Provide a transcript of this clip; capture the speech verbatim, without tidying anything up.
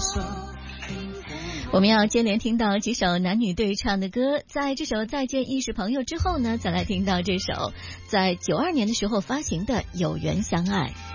我们要接连听到几首男女对唱的歌，在这首《再见亦是朋友》之后呢，再来听到这首在九二年的时候发行的《有缘相爱》。